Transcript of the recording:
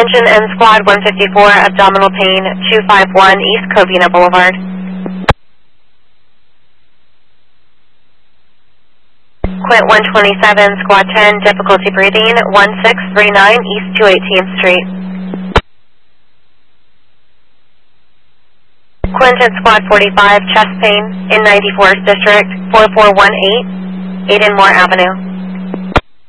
Attention N Squad 154, abdominal pain, 251 East Covina Boulevard. Quint 127, Squad 10, difficulty breathing, 1639 East 218th Street. Quinton Squad 45, chest pain, in 94th District, 4418, Aidenmore Avenue.